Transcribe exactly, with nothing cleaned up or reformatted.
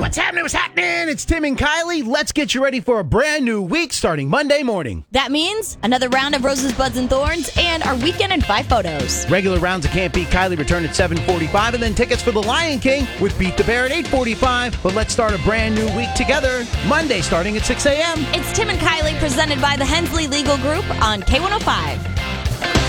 What's happening? What's happening? It's Tim and Kylie. Let's get you ready for a brand new week starting Monday morning. That means another round of Roses, Buds, and Thorns and our weekend in five photos. Regular rounds of Can't Beat Kylie return at seven forty-five, and then tickets for The Lion King with Beat the Bear at eight forty-five. But let's start a brand new week together, Monday starting at six a.m. It's Tim and Kylie presented by the Hensley Legal Group on K one oh five.